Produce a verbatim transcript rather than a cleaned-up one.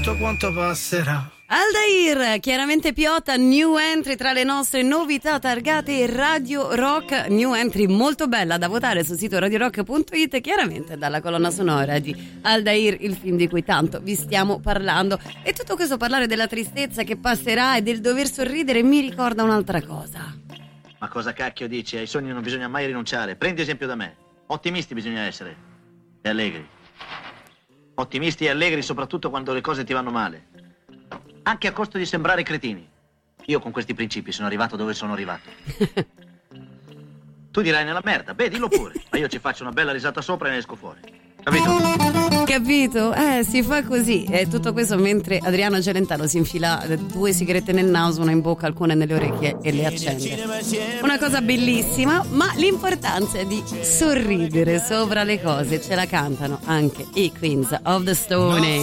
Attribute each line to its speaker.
Speaker 1: tutto quanto passerà.
Speaker 2: Aldair, chiaramente Piotta, new entry tra le nostre novità targate Radio Rock, new entry molto bella da votare sul sito radio rock punto it, chiaramente dalla colonna sonora di Aldair, il film di cui tanto vi stiamo parlando. E tutto questo parlare della tristezza che passerà e del dover sorridere mi ricorda un'altra cosa.
Speaker 3: Ma cosa cacchio dici? Ai sogni non bisogna mai rinunciare. Prendi esempio da me. Ottimisti bisogna essere. E allegri. Ottimisti e allegri soprattutto quando le cose ti vanno male. Anche a costo di sembrare cretini. Io con questi principi sono arrivato dove sono arrivato. Tu dirai nella merda, beh, dillo pure. Ma io ci faccio una bella risata sopra e ne esco fuori. Capito?
Speaker 2: Capito? Eh, si fa così. E tutto questo mentre Adriano Celentano si infila due sigarette nel naso, una in bocca, alcune nelle orecchie e le accende. Una cosa bellissima, ma l'importanza è di sorridere sopra le cose. Ce la cantano anche i Queens of the Stone Age.